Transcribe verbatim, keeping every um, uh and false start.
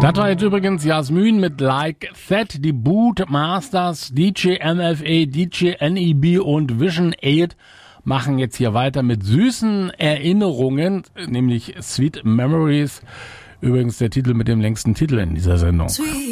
Das war jetzt übrigens Jasmin mit Like That, die Boot Masters, D J M F A, D J N E B und Vision acht machen jetzt hier weiter mit süßen Erinnerungen, nämlich Sweet Memories. Übrigens der Titel mit dem längsten Titel in dieser Sendung. Sweet